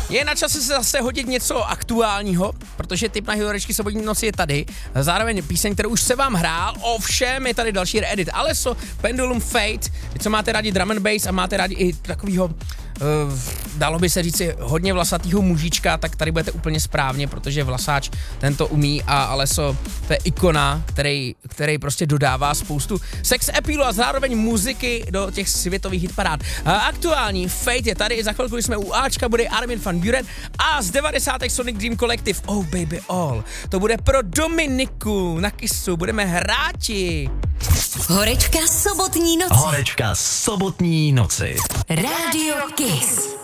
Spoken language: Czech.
Je na čase se zase hodit něco aktuálního, protože tip na Hilorečky sobotní noci je tady. Zároveň píseň, kterou už se vám hrál, ovšem je tady další reedit. Alesso, Pendulum Fate, co máte rádi drum and bass a máte rádi i takovýho, dalo by se říci, hodně vlasatýho mužička, tak tady budete úplně správně, protože Vlasáč tento umí a Alesso, to je ikona, který prostě dodává spoustu sex appealu a zároveň muziky do těch světových hitparád. Aktuální Fate je tady, za chvilku, když jsme u Ačka, bude Armin van Buuren a z 90. Sonic Dream Collective Oh Baby All. To bude pro Dominiku na Kissu, budeme hráti. Horečka sobotní noci. Horečka sobotní noci. Rádio Kiss.